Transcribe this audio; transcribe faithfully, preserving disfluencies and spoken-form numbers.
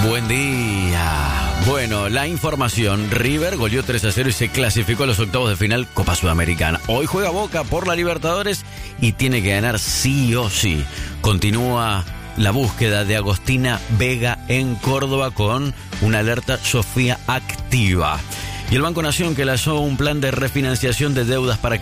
Buen día. Bueno, la información. River goleó tres a cero y se clasificó a los octavos de final Copa Sudamericana. Hoy juega Boca por la Libertadores y tiene que ganar sí o sí. Continúa la búsqueda de Agostina Vega en Córdoba con una alerta Sofía activa. Y el Banco Nación que lanzó un plan de refinanciación de deudas para